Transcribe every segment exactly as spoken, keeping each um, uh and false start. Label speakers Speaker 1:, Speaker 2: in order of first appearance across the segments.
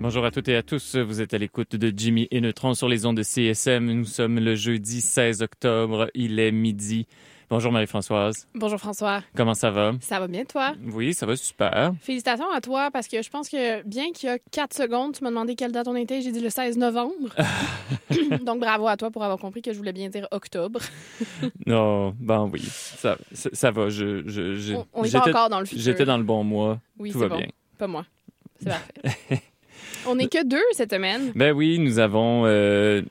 Speaker 1: Bonjour à toutes et à tous. Vous êtes à l'écoute de Jimmy et Neutron sur les ondes de C S M. Nous sommes le jeudi seize octobre. Il est midi. Bonjour Marie-Françoise.
Speaker 2: Bonjour François.
Speaker 1: Comment ça va?
Speaker 2: Ça va bien, toi?
Speaker 1: Oui, ça va super.
Speaker 2: Félicitations à toi, parce que je pense que bien qu'il y a quatre secondes, tu m'as demandé quelle date on était, j'ai dit le seize novembre. Donc bravo à toi pour avoir compris que je voulais bien dire octobre.
Speaker 1: Non, ben oui, ça, ça, ça va. Je, je, je,
Speaker 2: on on est pas encore dans le futur.
Speaker 1: J'étais dans le bon mois.
Speaker 2: Oui,
Speaker 1: Tout
Speaker 2: c'est
Speaker 1: va
Speaker 2: bon.
Speaker 1: bien.
Speaker 2: Pas moi. C'est parfait. On n'est que deux cette semaine.
Speaker 1: Ben oui, nous avons... Euh,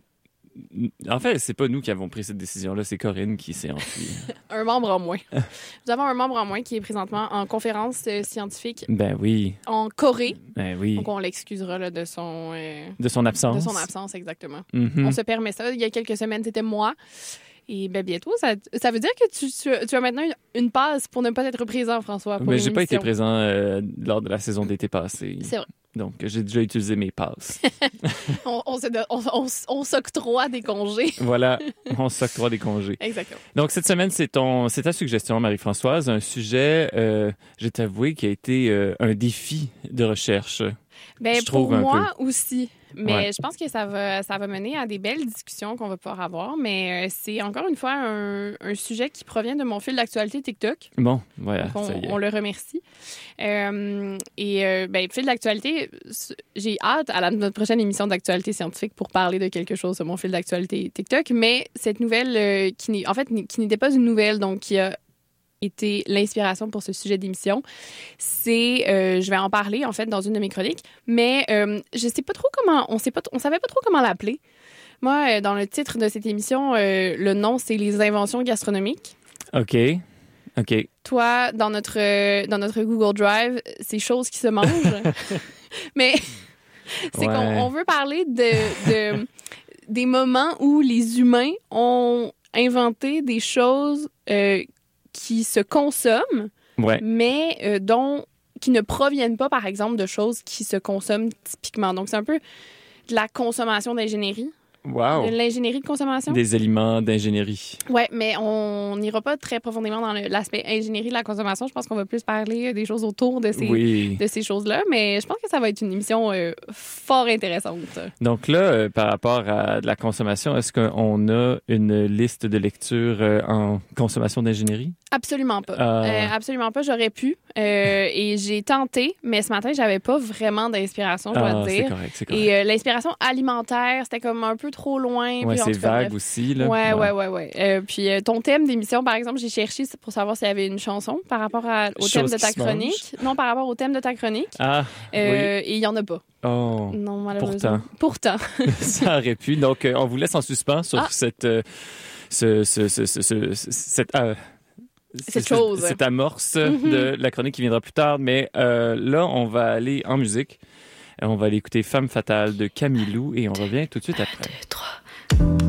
Speaker 1: En fait, c'est pas nous qui avons pris cette décision-là, c'est Corinne qui s'est enfuie.
Speaker 2: Un membre en moins. Nous avons un membre en moins qui est présentement en conférence euh, scientifique
Speaker 1: Ben oui.
Speaker 2: en Corée.
Speaker 1: Ben oui.
Speaker 2: Donc on l'excusera là, de son... euh,
Speaker 1: De son absence.
Speaker 2: De son absence, exactement.
Speaker 1: Mm-hmm.
Speaker 2: On se permet ça. Il y a quelques semaines, c'était moi. Et ben bientôt, ça, ça veut dire que tu, tu, tu as maintenant une, une passe pour ne pas être présent, François. Pour
Speaker 1: Mais
Speaker 2: une
Speaker 1: j'ai pas été
Speaker 2: émission.
Speaker 1: présent euh, lors de la saison d'été passée.
Speaker 2: C'est vrai.
Speaker 1: Donc, j'ai déjà utilisé mes passes.
Speaker 2: on, on, se donne- on, on, on s'octroie des congés.
Speaker 1: Voilà, on s'octroie des congés.
Speaker 2: Exactement.
Speaker 1: Donc, cette semaine, c'est ton, c'est ta suggestion, Marie-Françoise, un sujet, euh, je t'avoue, qui a été euh, un défi de recherche.
Speaker 2: Ben,
Speaker 1: Je trouve
Speaker 2: pour
Speaker 1: un
Speaker 2: moi aussi. Mais
Speaker 1: Ouais.
Speaker 2: je pense que ça va, ça va mener à des belles discussions qu'on va pouvoir avoir. Mais euh, c'est encore une fois un, un sujet qui provient de mon fil d'actualité TikTok.
Speaker 1: Bon, voilà,
Speaker 2: Donc, on,
Speaker 1: ça y est.
Speaker 2: on le remercie. Euh, et euh, ben, fil d'actualité, j'ai hâte à la, notre prochaine émission d'actualité scientifique pour parler de quelque chose sur mon fil d'actualité TikTok. Mais cette nouvelle, euh, qui n'est, en fait, qui n'était pas une nouvelle, donc qui a été l'inspiration pour ce sujet d'émission, c'est, euh, je vais en parler en fait dans une de mes chroniques, mais euh, je sais pas trop comment, on sait pas, on savait pas trop comment l'appeler. Moi, euh, dans le titre de cette émission, euh, le nom c'est les inventions gastronomiques.
Speaker 1: OK, OK.
Speaker 2: Toi, dans notre euh, dans notre Google Drive, c'est choses qui se mangent, mais c'est
Speaker 1: Ouais.
Speaker 2: qu'on on veut parler de, de des moments où les humains ont inventé des choses euh, qui se consomment,
Speaker 1: Ouais.
Speaker 2: mais euh, dont qui ne proviennent pas, par exemple, de choses qui se consomment typiquement. Donc, c'est un peu de la consommation d'ingénierie.
Speaker 1: Wow.
Speaker 2: De l'ingénierie de consommation.
Speaker 1: Des aliments d'ingénierie.
Speaker 2: Ouais, mais on n'ira pas très profondément dans le- l'aspect ingénierie de la consommation. Je pense qu'on va plus parler des choses autour de ces,
Speaker 1: Oui.
Speaker 2: de ces choses-là. Mais je pense que ça va être une émission euh, fort intéressante.
Speaker 1: Donc là, euh, par rapport à de la consommation, est-ce qu'on a une liste de lecture euh, en consommation d'ingénierie?
Speaker 2: Absolument pas.
Speaker 1: Ah.
Speaker 2: Euh, absolument pas. J'aurais pu. Euh, et j'ai tenté, mais ce matin, j'avais pas vraiment d'inspiration, je dois
Speaker 1: Ah,
Speaker 2: te
Speaker 1: c'est
Speaker 2: dire.
Speaker 1: correct, c'est correct.
Speaker 2: Et euh, l'inspiration alimentaire, c'était comme un peu trop loin.
Speaker 1: Ouais,
Speaker 2: puis en
Speaker 1: c'est
Speaker 2: tout cas,
Speaker 1: vague
Speaker 2: bref.
Speaker 1: aussi, là.
Speaker 2: Ouais, ouais, ouais, ouais. Euh, puis euh, ton thème d'émission, par exemple, j'ai cherché pour savoir s'il y avait une chanson par rapport à- au
Speaker 1: Chose
Speaker 2: thème de
Speaker 1: qui
Speaker 2: ta
Speaker 1: se mange.
Speaker 2: chronique. Non, par rapport au thème de ta chronique.
Speaker 1: Ah,
Speaker 2: Euh, Et il y en a pas.
Speaker 1: oui. Oh,
Speaker 2: Non, malheureusement.
Speaker 1: Pourtant.
Speaker 2: Pourtant.
Speaker 1: ça aurait pu. Donc, euh, on vous laisse en suspens sur
Speaker 2: Ah.
Speaker 1: cette... euh, ce, ce, ce, ce, ce- cette... euh,
Speaker 2: Cette
Speaker 1: ce-
Speaker 2: chose.
Speaker 1: Cette amorce
Speaker 2: Mhm.
Speaker 1: de la chronique qui viendra plus tard. Mais euh, là, on va aller en musique. On va aller écouter Femme fatale de Camille Lou et on revient tout de suite après.
Speaker 2: Trois.